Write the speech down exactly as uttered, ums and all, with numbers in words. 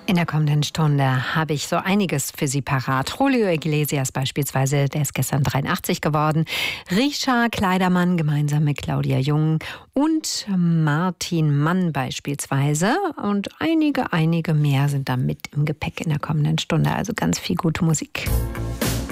In der kommenden Stunde habe ich so einiges für Sie parat. Julio Iglesias beispielsweise, der ist gestern dreiundachtzig geworden. Risha Kleidermann gemeinsam mit Claudia Jung und Martin Mann beispielsweise. Und einige, einige mehr sind da mit im Gepäck in der kommenden Stunde. Also ganz viel gute Musik.